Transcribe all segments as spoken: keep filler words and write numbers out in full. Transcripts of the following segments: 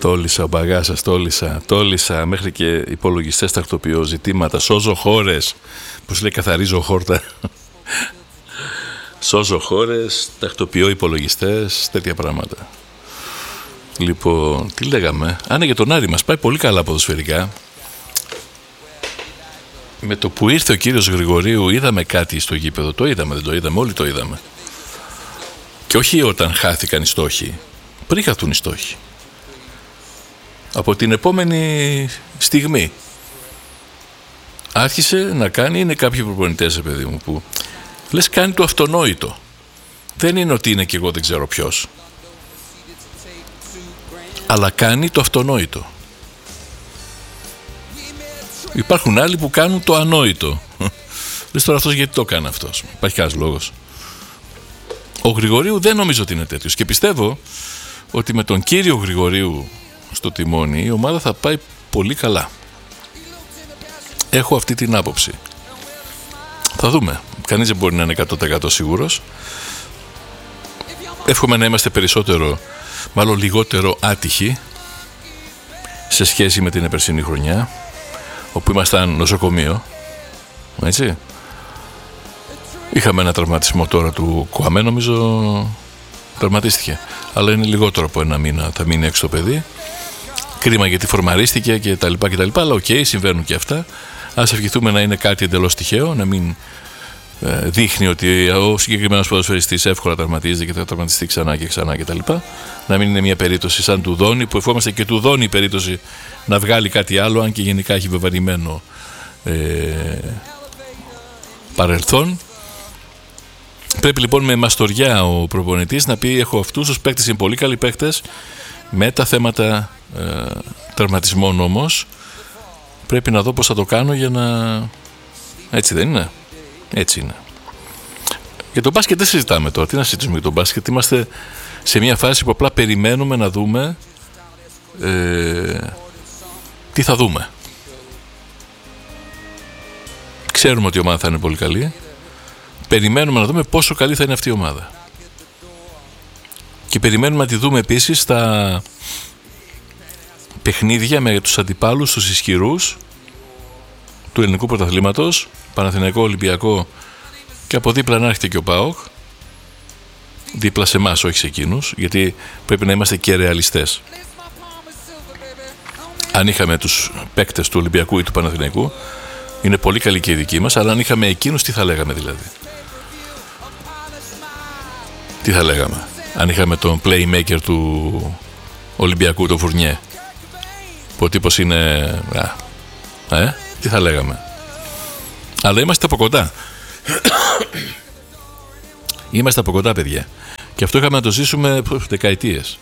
Τόλισα, ο Μπαγάσας, τόλισα, τόλισα, μέχρι και υπολογιστές τακτοποιώ, ζητήματα, σώζω χώρες, πώς λέει, καθαρίζω χόρτα. Σώζω χώρες, τακτοποιώ υπολογιστές, τέτοια πράγματα. Λοιπόν, τι λέγαμε, α, ναι, για τον Άρη μας πάει πολύ καλά ποδοσφαιρικά. Με το που ήρθε ο κύριος Γρηγορίου είδαμε κάτι στο γήπεδο, το είδαμε, δεν το είδαμε, όλοι το είδαμε. Και όχι όταν χάθηκαν οι στόχοι, πριν χαθούν οι στόχοι. Από την επόμενη στιγμή άρχισε να κάνει, είναι κάποιοι προπονητές, παιδί μου, που λες κάνει το αυτονόητο. Δεν είναι ότι είναι και εγώ δεν ξέρω ποιος, αλλά κάνει το αυτονόητο. Υπάρχουν άλλοι που κάνουν το ανόητο. Λες τώρα αυτός γιατί το κάνει αυτός, υπάρχει κανένας λόγος? Ο Γρηγορίου δεν νομίζω ότι είναι τέτοιος και πιστεύω ότι με τον κύριο Γρηγορίου στο τιμόνι η ομάδα θα πάει πολύ καλά. Έχω αυτή την άποψη. Θα δούμε. Κανείς δεν μπορεί να είναι εκατό τοις εκατό σίγουρος. Εύχομαι να είμαστε περισσότερο, μάλλον λιγότερο άτυχοι σε σχέση με την επερσινή χρονιά, όπου ήμασταν νοσοκομείο. Έτσι. Είχαμε ένα τραυματισμό τώρα του Κουαμέ, νομίζω τραυματίστηκε. Αλλά είναι λιγότερο από ένα μήνα θα μείνει έξω το παιδί. Κρίμα γιατί φορμαρίστηκε και τα λοιπά και τα λοιπά, αλλά οκ, okay, συμβαίνουν και αυτά. Ας ευχηθούμε να είναι κάτι εντελώς τυχαίο, να μην ε, δείχνει ότι ο συγκεκριμένος ποδοσφαιριστής εύκολα τραυματίζεται και θα τραυματιστεί ξανά και ξανά και τα λοιπά. Να μην είναι μια περίπτωση σαν του Δόνη, που ευχόμαστε και του Δόνη η περίπτωση να βγάλει κάτι άλλο, αν και γενικά έχει βεβαρημένο ε, παρελθόν. Πρέπει λοιπόν με μαστοριά ο προπονητής να πει: έχω αυτούς τους παίκτες, είναι πολύ καλοί παίκτες, με τα θέματα ε, τραυματισμών όμως πρέπει να δω πώς θα το κάνω για να... Έτσι δεν είναι? Έτσι είναι. Για τον μπάσκετ δεν συζητάμε τώρα. Τι να συζητήσουμε για τον μπάσκετ? Είμαστε σε μια φάση που απλά περιμένουμε να δούμε ε, τι θα δούμε. Ξέρουμε ότι η ομάδα θα είναι πολύ καλή. Περιμένουμε να δούμε πόσο καλή θα είναι αυτή η ομάδα. Και περιμένουμε να τη δούμε επίσης στα παιχνίδια με τους αντιπάλους, τους ισχυρούς του ελληνικού πρωταθλήματος, Παναθηναϊκό, Ολυμπιακό, και από δίπλα να έρχεται και ο ΠΑΟΚ, δίπλα σε εμάς, όχι σε εκείνους, γιατί πρέπει να είμαστε και ρεαλιστές. Αν είχαμε τους παίκτες του Ολυμπιακού ή του Παναθηναϊκού, είναι πολύ καλοί και οι δικοί μας, αλλά αν είχαμε εκείνους, τι θα λέγαμε δηλαδή? Τι θα λέγαμε αν είχαμε τον playmaker του Ολυμπιακού, τον Φουρνιέ, που ο τύπος είναι α, ε, τι θα λέγαμε? Αλλά είμαστε από κοντά. Είμαστε από κοντά, παιδιά, και αυτό είχαμε να το ζήσουμε δεκαετίες.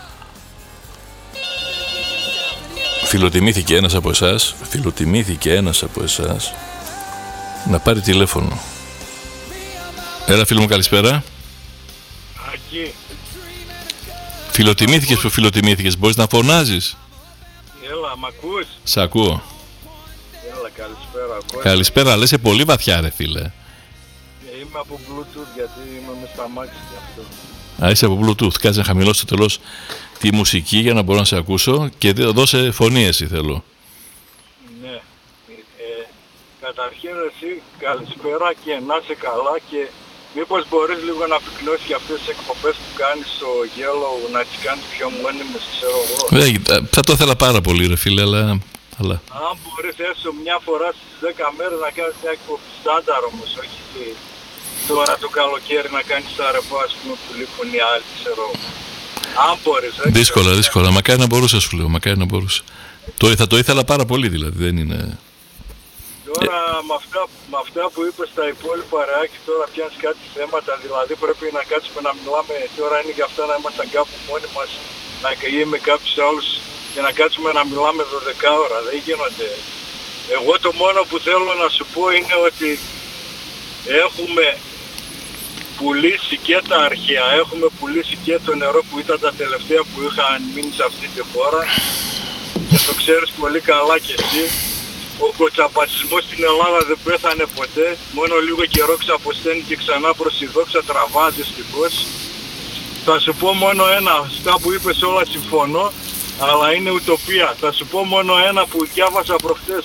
Φιλοτιμήθηκε ένας από εσάς Φιλοτιμήθηκε ένας από εσάς να πάρει τηλέφωνο. Έλα φίλο μου, καλησπέρα. Ακή. Φιλοτιμήθηκες που φιλοτιμήθηκες, μπορείς να φωνάζεις? Έλα, μ' ακούς? Σ' ακούω. Έλα, καλησπέρα. Καλησπέρα, λες σε πολύ βαθιά ρε φίλε. Είμαι από Bluetooth γιατί είμαι μες στα μάξι και αυτό. Α, είσαι από Bluetooth, κάτσε να χαμηλώσω το τέλος τη μουσική για να μπορώ να σε ακούσω και δώσε φωνή εσύ θέλω. Ναι. Ε, καταρχήν εσύ καλησπέρα και να είσαι καλά, και μήπως μπορείς λίγο να πυκνώσεις για αυτές τις εκπομπές που κάνεις στο Yellow, να τις κάνεις πιο μόνιμες, ξέρω εγώ. Ε, θα το ήθελα πάρα πολύ ρε φίλε, αλλά... αλλά... Αν μπορείς έστω μια φορά στις δέκα μέρες να κάνεις μια εκπομπή στάνταρ όμως, όχι τώρα το καλοκαίρι να κάνεις τα ρεπό, ας πούμε, που λείπουν οι άλλοι, ξέρω. Αν μπορείς, έτσι. Δύσκολα, δύσκολα. Μακάρι να μπορούσα, σου λέω. Μακάρι να μπορούσα. Το, θα το ήθελα πάρα πολύ, δηλαδή. Δεν είναι... Τώρα ε... με, αυτά, με αυτά που είπες τα υπόλοιπα ρεάκι, τώρα πιάνεις κάτι θέματα. Δηλαδή πρέπει να κάτσουμε να μιλάμε. Τώρα είναι για αυτά να ήμασταν κάπου μόνοι μας, να καίγουμε με κάποιους άλλους και να κάτσουμε να μιλάμε δώδεκα ώρα. Δεν γίνονται. Εγώ το μόνο που θέλω να σου πω είναι ότι έχουμε πουλήσει και τα αρχαία, έχουμε πουλήσει και το νερό που ήταν τα τελευταία που είχαν μείνει σε αυτή τη χώρα, και το ξέρεις πολύ καλά κι εσύ. Ο κοτσαπατσισμός στην Ελλάδα δεν πέθανε ποτέ, μόνο λίγο καιρό ξαποσταίνει και ξανά προς η δόξα τραβά δυστυχώς. Θα σου πω μόνο ένα, αυτά που είπες όλα συμφωνώ, αλλά είναι ουτοπία. Θα σου πω μόνο ένα που διάβασα προχτές,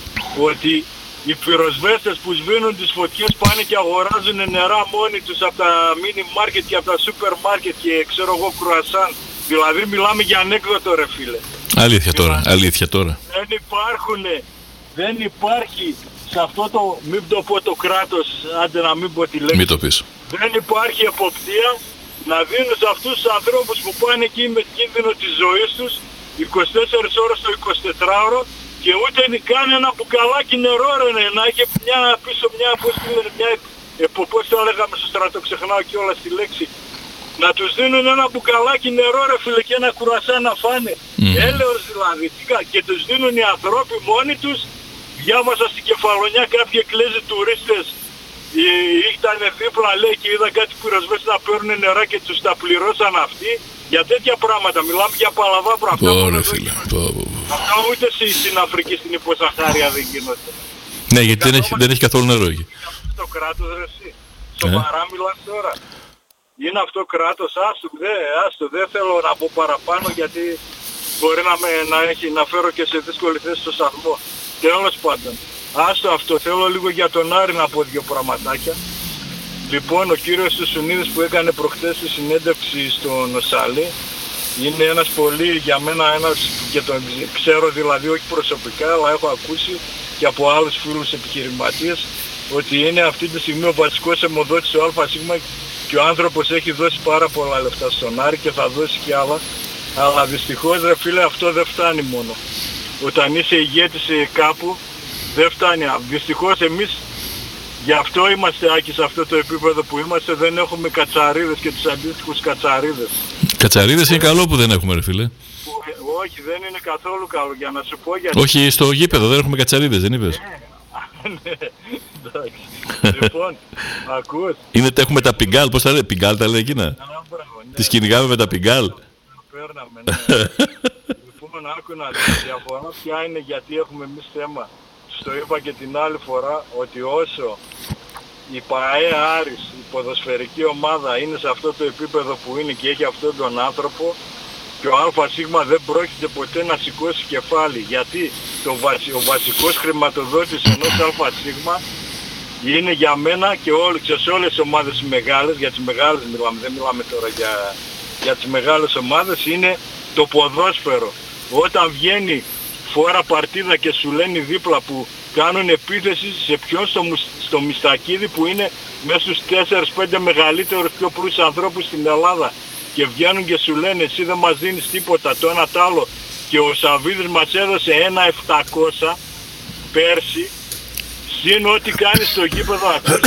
ότι οι πυροσβέστες που σβήνουν τις φωτιές πάνε και αγοράζουν νερά μόνοι τους από τα μίνι μάρκετ και από τα σούπερ μάρκετ και ξέρω εγώ κρουασάν. Δηλαδή μιλάμε για ανέκδοτο ρε φίλε. Αλήθεια τώρα, αλήθεια τώρα. Δεν υπάρχουν, δεν υπάρχει σε αυτό το, μην το πω το κράτος, άντε να μην πω τη λέξη. Μην το πεις. Δεν υπάρχει εποπτεία να δίνουν σε αυτούς τους ανθρώπους που πάνε εκεί με κίνδυνο της ζωής τους είκοσι τέσσερις ώρες το εικοσιτετράωρο και ούτε καν ένα μπουκαλάκι νερό ρε, να έχει μια πίσω μια, πώς τη λένε, μια, επο, πώς το έλεγαμε στο στρατό, ξεχνάω κιόλας τη λέξη. Να τους δίνουν ένα μπουκαλάκι νερό ρε φίλε και ένα κουρασά να φάνε. Mm. Έλεος δηλαδή. Και τους δίνουν οι ανθρώποι μόνοι τους. Διάβασα στην Κεφαλονιά κάποιοι εκκλέζοι τουρίστες. Ήταν δίπλα λέει και είδα κάτι πυροσβέστες να παίρνουν νερά και τους τα πληρώσαν αυτοί. Για τέτοια πράγματα. Μιλάμε για παλαβά πράγματα. Ωραία φίλε. Αυτό ούτε στην Αφρική στην υποσαχάρια δεν γίνονται. Ναι, γιατί δεν έχει, δεν έχει καθόλου νερό εκεί. Το κράτος ρε εσύ. Σοβαρά μιλάς τώρα. Είναι αυτό κράτος, άστο, δε, άστο, δεν θέλω να πω παραπάνω γιατί μπορεί να, με, να, έχει, να φέρω και σε δύσκολη θέση στο σταθμό. Τέλος πάντων, άστο αυτό, θέλω λίγο για τον Άρη να πω δύο πραγματάκια. Λοιπόν, ο κύριος Τουσουνίδης που έκανε προχτές τη συνέντευξη στον Σαλή είναι ένας πολύ, για μένα ένας, και τον ξέρω δηλαδή όχι προσωπικά, αλλά έχω ακούσει και από άλλους φίλους επιχειρηματίες, ότι είναι αυτή τη στιγμή ο βασικός αιμοδότης του ΑΣ και ο άνθρωπος έχει δώσει πάρα πολλά λεφτά στον Άρη και θα δώσει και άλλα. Αλλά δυστυχώς ρε φίλε αυτό δεν φτάνει μόνο. Όταν είσαι ηγέτης κάπου δεν φτάνει. Δυστυχώς εμείς γι' αυτό είμαστε Άκη σε αυτό το επίπεδο που είμαστε, δεν έχουμε κατσαρίδες και τους αντίστοιχους κατσαρίδες. Κατσαρίδες είναι καλό που δεν έχουμε ρε φίλε. Όχι δεν είναι καθόλου καλό για να σου πω γιατί... Όχι στο γήπεδο δεν έχουμε κατσαρίδες δεν είπες. Ναι, εντάξει. Λοιπόν, ακούς. Είναι, έχουμε τα πιγκάλ, πώς τα λέει, πιγκάλ τα λέει εκείνα. Ναι. Τις κυνηγάμε με τα πιγκάλ. Παίρναμε, ναι. Λοιπόν, άκου να δεις, η διαφορά ποια είναι γιατί έχουμε εμείς θέμα. Στο είπα και την άλλη φορά ότι όσο η ΠΑΕ Άρης, η ποδοσφαιρική ομάδα είναι σε αυτό το επίπεδο που είναι και έχει αυτόν τον άνθρωπο και ο ΑΣ δεν πρόκειται ποτέ να σηκώσει κεφάλι γιατί το βασι, ο βασικός χρηματοδότης ενός ΑΣ είναι για μένα και όλες, σε όλες τις ομάδες μεγάλες, για τις μεγάλες μιλάμε, δεν μιλάμε τώρα για, για τις μεγάλες ομάδες, είναι το ποδόσφαιρο. Όταν βγαίνει φορά παρτίδα και σου λένε δίπλα που κάνουν επίθεση σε ποιον στο, στο Μιστακίδη που είναι μέσα στους τέσσερα πέντε μεγαλύτερους πιο πλούσιους ανθρώπους στην Ελλάδα και βγαίνουν και σου λένε εσύ δεν μας δίνεις τίποτα το ένα τ' άλλο και ο Σαββίδης μας έδωσε ένα επτακόσια πέρσι συν ό,τι κάνει στο γήπεδο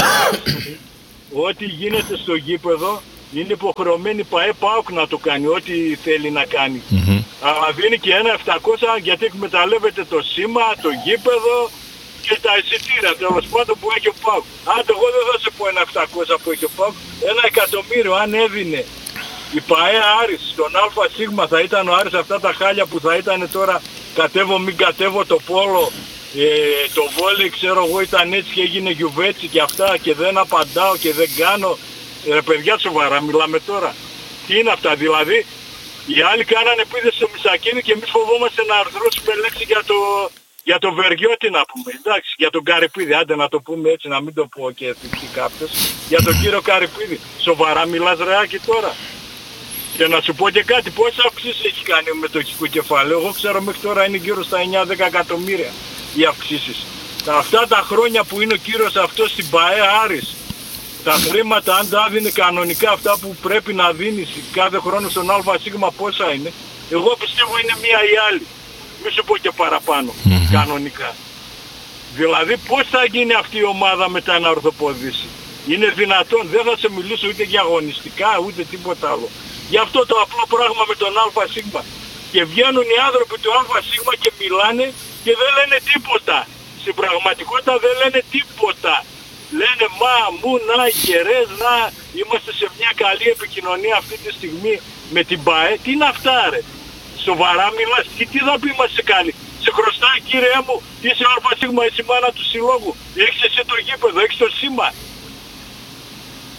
ό,τι γίνεται στο γήπεδο είναι υποχρεωμένη ΠΑΕ ΠΑΟΚ να το κάνει ό,τι θέλει να κάνει mm-hmm. αλλά δίνει και ένα επτακόσια γιατί εκμεταλλεύεται το σήμα, το γήπεδο και τα εισιτήρια τέλος πάντων που έχει ο ΠΑΟΚ. Άντε εγώ δεν θα σε πω ένα επτακόσια που έχει ο ΠΑΟΚ, ένα εκατομμύριο αν έδινε η ΠΑΕ Άρης στον ΑΣ θα ήταν ο Άρης αυτά τα χάλια που θα ήταν τώρα κατέβω μην κατέβω το πόλο, ε, το βόλεϊ ξέρω εγώ ήταν έτσι και έγινε γιουβέτσι και αυτά και δεν απαντάω και δεν κάνω. Ρε παιδιά σοβαρά μιλάμε τώρα. Τι είναι αυτά δηλαδή. Οι άλλοι κάνανε επίθεση στο Μισακίδη και εμείς φοβόμαστε να αρθρώσουμε λέξη για το, για το Βεργιώτη να πούμε. Εντάξει, για τον Καρυπίδη. Άντε να το πούμε έτσι να μην το πω και θυψεί κάποιος. Για τον κύριο Καρυπίδη. Σοβαρά μιλάς ρεάκι τώρα. Και να σου πω και κάτι. Πόσα αυξήσεις έχει κάνει με το χικό κεφάλαιο. Εγώ ξέρω μέχρι τώρα είναι γύρω στα εννιά δέκα εκατομμύρια οι αυξήσεις. Αυτά τα χρόνια που είναι ο κύριος αυτός στην ΠΑΕ Άρης. Τα χρήματα αν τα δίνει κανονικά αυτά που πρέπει να δίνεις κάθε χρόνο στον ΑΣ πόσα είναι. Εγώ πιστεύω είναι μία ή άλλη. Μη σου πω και παραπάνω mm-hmm. κανονικά. Δηλαδή πώς θα γίνει αυτή η ομάδα μετά να ορθοποδήσει. Είναι δυνατόν, δεν θα σε μιλήσω ούτε για αγωνιστικά ούτε τίποτα άλλο. Γι' αυτό το απλό πράγμα με τον ΑΣ. Και βγαίνουν οι άνθρωποι του ΑΣ και μιλάνε και δεν λένε τίποτα. Στην πραγματικότητα δεν λένε τίποτα. Λένε μα, μου, να, γερές, να, είμαστε σε μια καλή επικοινωνία αυτή τη στιγμή με την ΠΑΕ. Τι είναι αυτά ρε. Σοβαρά μιλάς. Και τι θα πει είμαστε καλοί. Σε χρωστάει κύριε μου. Είσαι ΑΣ, είσαι μάνα του συλλόγου. Έχεις εσύ το γήπεδο, έχεις το σήμα.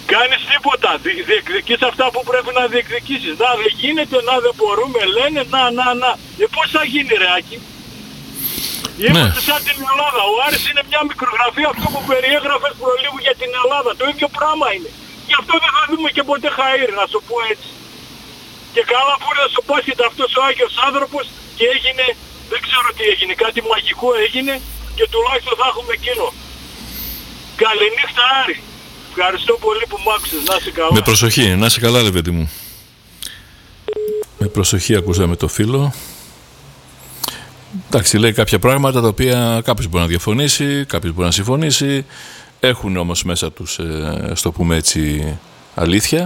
Κάνεις τίποτα. Διεκδικείς αυτά που πρέπει να διεκδικήσεις. Να δεν γίνεται, να δεν μπορούμε, λένε, να, να, να. Ε, πώς θα γίνει ρε Άκη. Είμαστε ναι. σαν την Ελλάδα. Ο Άρης είναι μια μικρογραφία, αυτό που περιέγραφες προλίγου για την Ελλάδα. Το ίδιο πράγμα είναι. Γι' αυτό δεν θα δούμε και ποτέ χαΐρ, να σου πω έτσι. Και καλά που να σου πάσχεται αυτός ο Άγιος άνθρωπος και έγινε, δεν ξέρω τι έγινε, κάτι μαγικό έγινε και τουλάχιστον θα έχουμε εκείνο. Καληνύχτα Άρη. Ευχαριστώ πολύ που μ' άκουσες. Να είσαι καλά. Με προσοχή, να είσαι καλά ρε παιδί μου. Με προσοχή ακούσαμε το φίλο. Εντάξει, λέει κάποια πράγματα τα οποία κάποιος μπορεί να διαφωνήσει, κάποιος μπορεί να συμφωνήσει. Έχουν όμως μέσα τους, ε, στο πούμε έτσι, αλήθεια.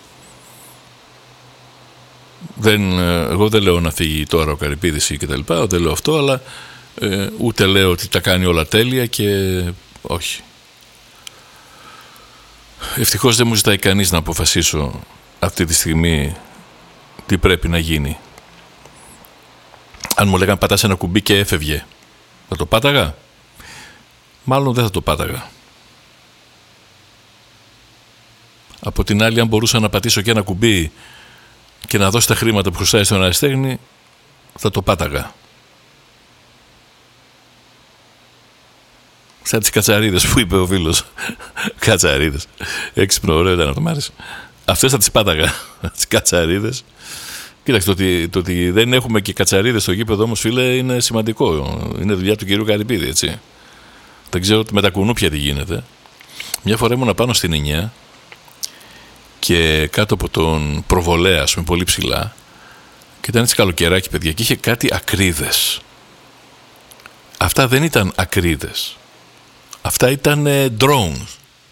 Δεν, εγώ δεν λέω να φύγει τώρα ο Καρυπίδης και τα λοιπά, δεν λέω αυτό, αλλά ε, ούτε λέω ότι τα κάνει όλα τέλεια και όχι. Ευτυχώς δεν μου ζητάει κανείς να αποφασίσω αυτή τη στιγμή τι πρέπει να γίνει. Αν μου λέγανε πατάς ένα κουμπί και έφευγε, θα το πάταγα? Μάλλον δεν θα το πάταγα. Από την άλλη, αν μπορούσα να πατήσω και ένα κουμπί και να δώσει τα χρήματα που χρωστάει στον αριστέχνη, θα το πάταγα. Σαν τις κατσαρίδες που είπε ο φίλος. Κατσαρίδες. Έξυπνο, ωραίο ήταν αυτό, μ' άρεσε. Αυτές θα τις πάταγα. Τις κατσαρίδες. Κοίταξε, το ότι, το ότι δεν έχουμε και κατσαρίδες στο γήπεδο όμως, φίλε, είναι σημαντικό. Είναι δουλειά του κυρίου Καρυπίδη, έτσι. Δεν ξέρω με τα κουνούπια τι γίνεται. Μια φορά ήμουν πάνω στην εννιά και κάτω από τον Προβολέα, ας πούμε, πολύ ψηλά, και ήταν έτσι καλοκαιράκι, παιδιά, και είχε κάτι ακρίδες. Αυτά δεν ήταν ακρίδες. Αυτά ήταν ε, drones.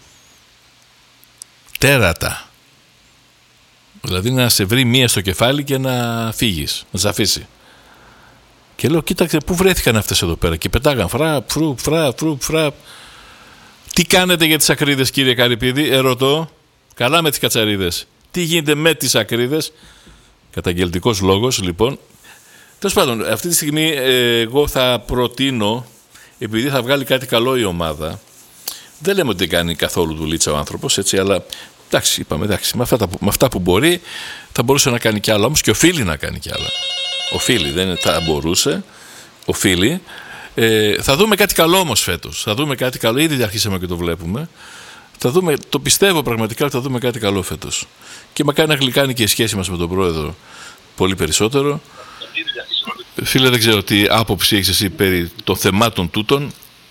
Τέρατα. Δηλαδή να σε βρει μία στο κεφάλι και να φύγεις, να σε αφήσει. Και λέω, κοίταξε, πού βρέθηκαν αυτές εδώ πέρα? Και πετάγαν φραπ, φρουπ, φραπ, φρουπ, φραπ. Τι κάνετε για τις ακρίδες, κύριε Καρυπίδη? Ερωτώ. Καλά με τις κατσαρίδες. Τι γίνεται με τις ακρίδες? Καταγγελτικός λόγος, λοιπόν. Τέλος πάντων, αυτή τη στιγμή ε, εγώ θα προτείνω, επειδή θα βγάλει κάτι καλό η ομάδα, δεν λέμε ότι δεν κάνει καθόλου δουλίτσα ο άνθρωπος, έτσι, αλλά εντάξει, είπαμε, εντάξει, με αυτά, τα, με αυτά που μπορεί θα μπορούσε να κάνει κι άλλα, όμως και οφείλει να κάνει κι άλλα. Οφείλει, δεν θα μπορούσε, οφείλει. Ε, θα δούμε κάτι καλό όμως φέτος. Θα δούμε κάτι καλό, ήδη αρχίσαμε και το βλέπουμε. Θα δούμε, το πιστεύω πραγματικά ότι θα δούμε κάτι καλό φέτος. Και μακάρι να γλυκάνει και η σχέση μας με τον πρόεδρο πολύ περισσότερο. Φίλε, δεν ξέρω τι άποψη έχεις εσύ περί των θεμάτων τούτων.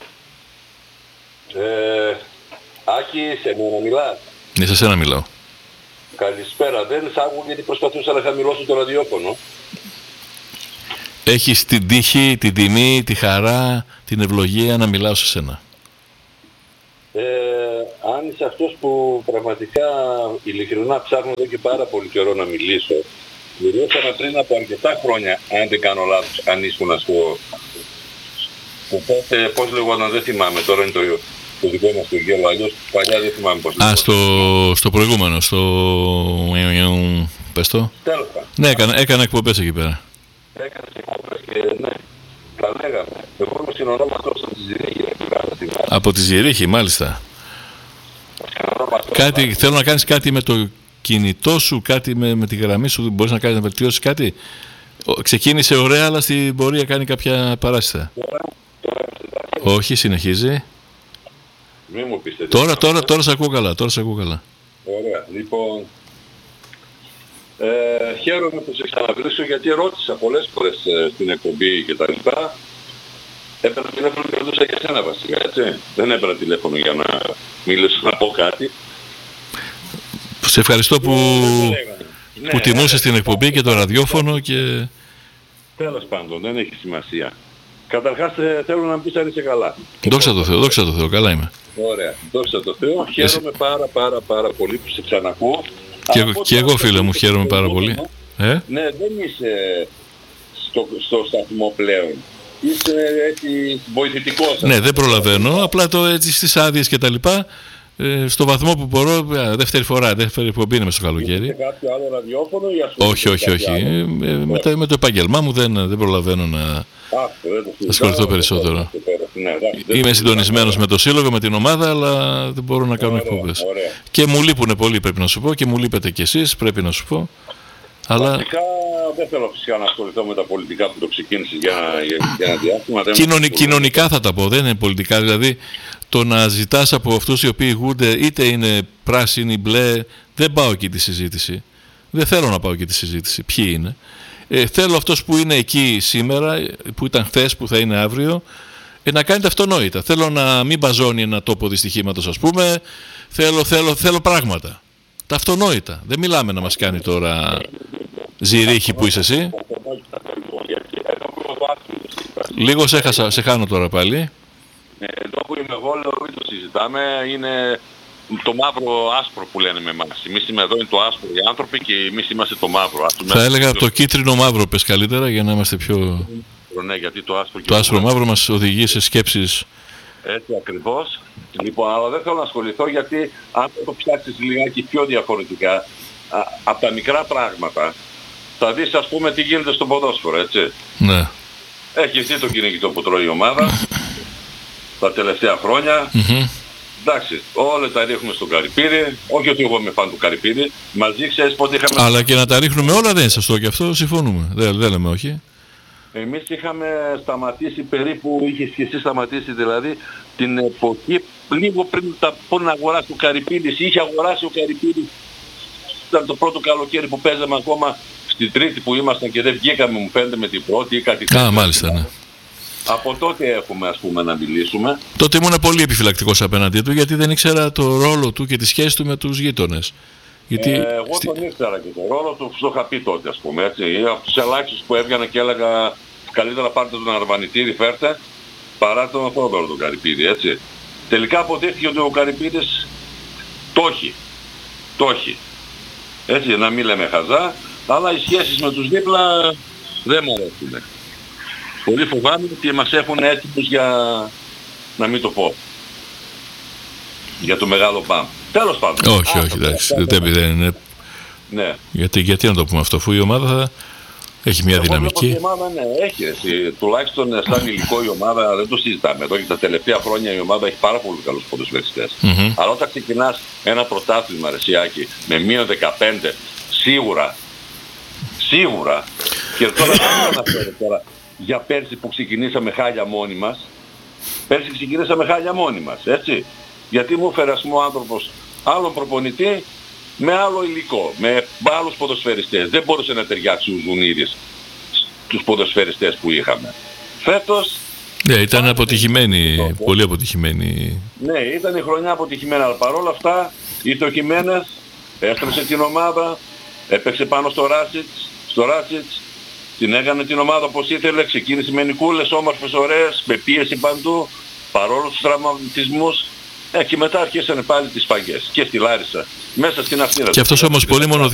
Ε, Άκη, σε μένα μιλάς? Ναι, σε σένα μιλάω. Καλησπέρα. Δεν σ' άκουγα γιατί προσπαθούσα να χαμηλώσω το ραδιόφωνο. Έχεις την τύχη, την τιμή, τη χαρά, την ευλογία να μιλάω σε σένα. Ε, αν είσαι αυτός που πραγματικά ειλικρινά ψάχνω εδώ και πάρα πολύ καιρό να μιλήσω, μιλήσαμε πριν από αρκετά χρόνια, αν δεν κάνω λάθος, αν ήσουν στο... Οπότε, πώς λεγόταν, δεν θυμάμαι, τώρα είναι το, το δικό μας το γέλο, αλλιώς παλιά δεν θυμάμαι πώς λεγόταν. Α, στο, στο προηγούμενο, στο... Πες το. Τέλος πάντων. Ναι, έκανα, έκανα εκπομπές εκεί πέρα. Έκανα εκπομπές και ναι, τα λέγαμε. Εγώ είμαι συνονόματος από τη Ζηρίχη. Από τη Ζηρίχη, μάλιστα. Κάτι, θέλω να κάνεις κάτι με το κινητό σου, κάτι με, με τη γραμμή σου, μπορείς να κάνεις να βελτιώσεις κάτι? Ξεκίνησε ωραία, αλλά στην πορεία κάνει κάποια παράσιτα. Όχι, συνεχίζει. Μη μου πείστε. Τώρα, τώρα, τώρα σε ακούω καλά, τώρα σε ακούω καλά. Ωραία, λοιπόν, ε, χαίρομαι που σε ξαναβρίσκω γιατί ρώτησα πολλές φορές ε, στην εκπομπή και τα λοιπά. Έπαιρνα τηλέφωνο και ρωτούσα για σένα βασικά, έτσι. Δεν έπαιρνα τηλέφωνο για να μιλήσω, να πω κάτι. Σε ευχαριστώ που, ναι, που τιμούσες την εκπομπή και το ραδιόφωνο και... Τέλος πάντων, δεν έχει σημασία. Καταρχάς θέλω να μου πεις αν είσαι καλά. Δόξα τω Θεώ, δόξα τω Θεώ, καλά είμαι. Ωραία, δόξα τω Θεώ. Χαίρομαι Εσύ... πάρα πάρα πάρα πολύ που σε ξανακούω. Και, εγώ, και εγώ φίλε μου χαίρομαι πάρα πολύ. Ε? Ναι, δεν είσαι στο, στο σταθμό πλέον. Είσαι έτσι βοηθητικός. Ναι, δεν προλαβαίνω, απλά το έτσι στις άδειες και τα λοιπά. Ε, στο βαθμό που μπορώ, δεύτερη φορά, δεύτερη εκπομπή είναι μες στο καλοκαίρι. Είσαι κάποιο άλλο ραδιόφωνο ή ασχολείσαι? Όχι, όχι, όχι. Ε, με, το, με το επάγγελμά μου δεν, δεν προλαβαίνω να ασχοληθώ περισσότερο. Ναι, εντάξει, είμαι συντονισμένος με το σύλλογο, με την ομάδα, αλλά δεν μπορώ να κάνω εκπομπές. Και μου λείπουν πολύ, πρέπει να σου πω, και μου λείπετε κι εσείς, πρέπει να σου πω. Αλλά... Βασικά δεν θέλω φυσικά να ασχοληθώ με τα πολιτικά που το ξεκίνησε για, για, για ένα διάστημα. Κοινωνι, κοινωνικά θα τα πω, δεν είναι πολιτικά. Δηλαδή το να ζητάς από αυτούς οι οποίοι ηγούνται, είτε είναι πράσινοι, μπλε, δεν πάω εκεί τη συζήτηση. Δεν θέλω να πάω εκεί τη συζήτηση. Ποιοι είναι. Ε, θέλω αυτός που είναι εκεί σήμερα, που ήταν χθες, που θα είναι αύριο, ε, να κάνει τα αυτονόητα. Θέλω να μην μπαζώνει ένα τόπο δυστυχήματος, ας πούμε. Θέλω, θέλω, θέλω πράγματα. Τα αυτονόητα. Δεν μιλάμε να μας κάνει τώρα ζυρίχη που είσαι εσύ. Λίγο σε, έχασα, σε χάνω τώρα πάλι. Εδώ που είμαι εγώ, λέω, μην το συζητάμε, είναι το μαύρο άσπρο που λένε με εμάς. Εμείς είμαι εδώ, είναι το άσπρο οι άνθρωποι και εμείς είμαστε το μαύρο. Θα έλεγα το κίτρινο μαύρο πες καλύτερα για να είμαστε πιο... Ναι, γιατί το άσπρο, το άσπρο μαύρο μας οδηγεί σε σκέψεις. Έτσι ακριβώς. Λοιπόν, αλλά δεν θέλω να ασχοληθώ γιατί αν το ψάξεις λιγάκι πιο διαφορετικά, α, από τα μικρά πράγματα, θα δεις ας πούμε τι γίνεται στο ποδόσφαιρο, έτσι. Ναι. Έχει δει το κυνηγητό που τρώει η ομάδα τα τελευταία χρόνια. Mm-hmm. Εντάξει, όλα τα ρίχνουμε στο Καρυπίδη. Όχι ότι εγώ είμαι φαν του Καρυπίδη. Μαζί ξέρεις πότε είχαμε... Αλλά και να τα ρίχνουμε όλα δεν είναι σωστό και αυτό συμφωνούμε. Δεν, δεν λέμε όχι. Εμείς είχαμε σταματήσει περίπου, είχες και εσύ σταματήσει δηλαδή την εποχή λίγο πριν τα πω να αγοράσει ο Καρυπίδης. Είχε αγοράσει ο Καρυπίδης. Ήταν το πρώτο καλοκαίρι που παίζαμε ακόμα στην Τρίτη που ήμασταν και δεν βγήκαμε, μου φαίνεται, με την πρώτη ή κάτι τέτοιο. Α, μάλιστα, ναι. Από τότε έχουμε ας πούμε να μιλήσουμε. Τότε ήμουν πολύ επιφυλακτικός απέναντί του γιατί δεν ήξερα το ρόλο του και τη σχέση του με τους γείτονες. Γιατί... Ε, εγώ τον ήξερα και το ρόλο του, το είχα πει τότε ας πούμε έτσι. Από τους ελάχιστους που έβγαινα και έλεγα καλύτερα πάρτε τον Αρβανιτήρη φέρτε παρά τον Θόδωρο τον Καρυπίδη, έτσι. Τελικά αποδείχθηκε ότι ο Καρυπίδης το έχει. Το έχει. Έτσι, να μην λέμε χαζά, αλλά οι σχέσεις με τους δίπλα δεν μου αρέσουν. Πολύ φοβάμαι ότι μας έχουν έτοιμους για να μην το πω. Για το μεγάλο μπαμ. Τέλος πάντων. Όχι, όχι, εντάξει. Δεν είναι. Ναι. Γιατί, γιατί να το πούμε αυτό, αφού η ομάδα θα έχει μια δυναμική. Η ομάδα ναι, έχει. Εσύ, τουλάχιστον σαν υλικό η ομάδα δεν το συζητάμε. Εδώ και τα τελευταία χρόνια η ομάδα έχει πάρα πολύ καλούς ποδοσφαιριστές. Mm-hmm. Αλλά όταν ξεκινάς ένα πρωτάθλημα, Ρεσιάκη, με μείον δεκαπέντε, σίγουρα, σίγουρα, και τώρα δεν αναφέρω τώρα για πέρσι που ξεκινήσαμε χάλια μόνοι μας, πέρσι ξεκινήσαμε χάλια μόνοι μας, έτσι. Γιατί μου έφερε ας πούμε ο άνθρωπος άλλον προπονητή με άλλο υλικό, με άλλους ποδοσφαιριστές. Δεν μπορούσε να ταιριάξει ο Ζουνίδης τους ποδοσφαιριστές που είχαμε. Φέτος... Ναι, ήταν αποτυχημένη, το, πολύ αποτυχημένη. Ναι, ήταν η χρονιά αποτυχημένη, αλλά παρόλα αυτά ήρθε ο Χιμένες, έστρεψε την ομάδα, έπαιξε πάνω στο Ράτσιτς, στο Ράτσιτς, την έκανε την ομάδα όπως ήθελε, ξεκίνησε με νικούλες όμορφες, ωραίες, με πίεση παντού, παρόλο τους τραυματισμούς. Ε, και μετά αρχίσανε πάλι τις φαγές και στη Λάρισα, μέσα στην Αθήνα. Και αυτός όμως πολύ μονοδιάστατος.